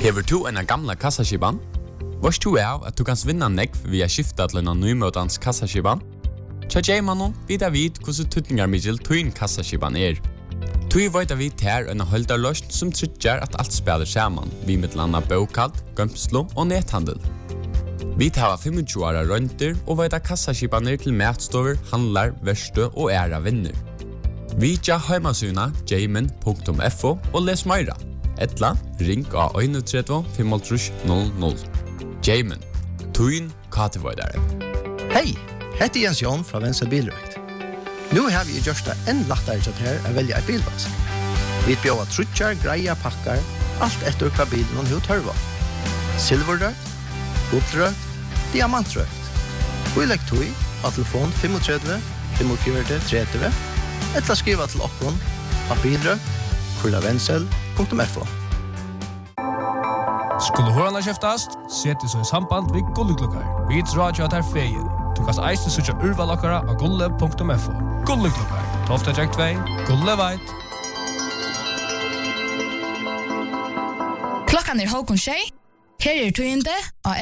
Hever du en gamla kassaskiban? Varst du av at du kan vinna nekv via skifta til en nymøtans kassaskiban? Tja J-mannen vidar vid hvordan tutningarmiddel tuin kassaskiban Tui veit vi ter en holdarløst som tryggjar at alt spiller saman, vi med landa bokald, gømslo og nethandel. Vi tar 25 åra rønter og veit kassaskibaner til matstover, handlar, verste og æra vinner. Vi tja heimasuna jamin.fo og les meira. Etla, ring av 31 500. Jamin, tuin katevoidare. Hei, heter Jens Jon fra Venstre Bilrøyt. Nu har vi gjort det enn lettere til her å velge et bilvask. Vi bjør trutjar, greia, pakkar, alt etter hva bilen og hva tørva. Silverrøyt, gullrøyt, diamantrøyt. Og i lektoi av telefon 35 45 30 eller skriva til okkon av bilrøyt@vensel.fo. Skulle hørna kjeftast, seti så i samband vi gulleklokkar. Vi drar jo at her feien. Du kan eiste søtja urvalokkara av gulle.fo. Gulleklokkar, 12.2, Gulle veit. Klokkan halvgång 6. Her tøyende av